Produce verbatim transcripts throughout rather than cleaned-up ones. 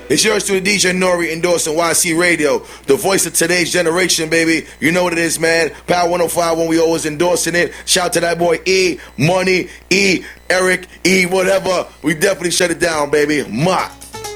It's yours to the D J Nori endorsing Y C Radio, the voice of today's generation, baby. You know what it is, man. Power one oh five when we always endorsing it. Shout to that boy E, Money, E, Eric, E, whatever. We definitely shut it down, baby. Ma.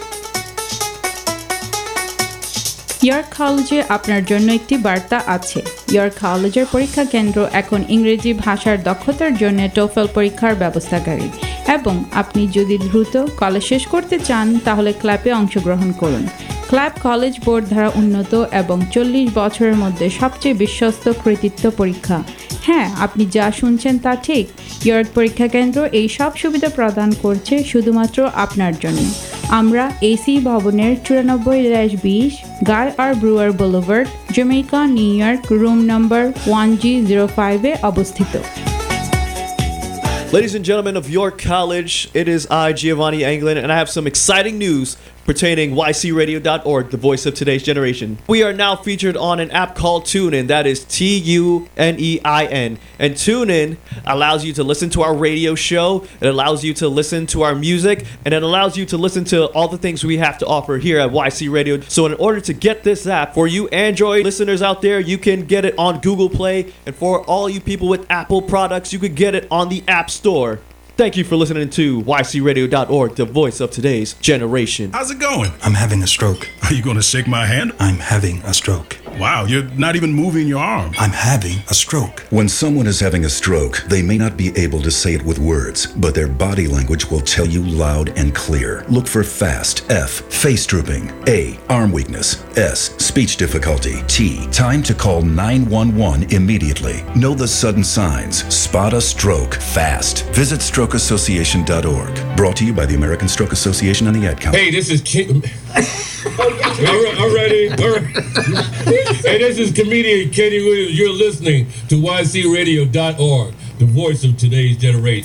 York কলেজে আপনার জন্য একটি বার্তা আছে। York কলেজের পরীক্ষা কেন্দ্র এখন ইংরেজি ভাষার দক্ষতার জন্য টোফেল পরীক্ষার ব্যবস্থাকারী এবং আপনি যদি দ্রুত কলেজ শেষ করতে চান তাহলে ক্লাবে অংশগ্রহণ করুন। ক্লাব কলেজ বোর্ড দ্বারা উন্নত এবং চল্লিশ বছরের মধ্যে সবচেয়ে বিশ্বস্ত কৃতিত্ব পরীক্ষা। হ্যাঁ, আপনি যা শুনছেন তা ঠিক। ইয়র্ক পরীক্ষা কেন্দ্র এই সব সুবিধা প্রদান করছে শুধুমাত্র আপনার জন্য। আমরা এসি ভবনের চুরানব্বই ড্যাশ বিশ গায় আর ব্রুয়ার boulevard, Jamaica, new York, room number one জি জিরো ফাইভে অবস্থিত। Ladies and gentlemen of York College, it is I, Giovanni Anglin, and I have some exciting news pertaining Y C radio dot org, the voice of today's generation. We are now featured on an app called TuneIn, that is T U N E I N. And TuneIn allows you to listen to our radio show, it allows you to listen to our music, and it allows you to listen to all the things we have to offer here at Y C Radio. So in order to get this app, for you Android listeners out there, you can get it on Google Play, and for all you people with Apple products, you could get it on the App Store. Thank you for listening to Y C radio dot org, the voice of today's generation. How's it going? I'm having a stroke. Are you going to shake my hand? I'm having a stroke. Wow, you're not even moving your arm. I'm having a stroke. When someone is having a stroke, they may not be able to say it with words, but their body language will tell you loud and clear. Look for FAST. F. Face drooping. A. Arm weakness. S. Speech difficulty. T. Time to call nine one one immediately. Know the sudden signs. Spot a stroke fast. Visit stroke association dot org. Brought to you by the American Stroke Association and the Ad Council. Hey, this is Kim. I'm ready. Hey, this is comedian Kenny Williams. You're listening to Y C radio dot org, the voice of today's generation.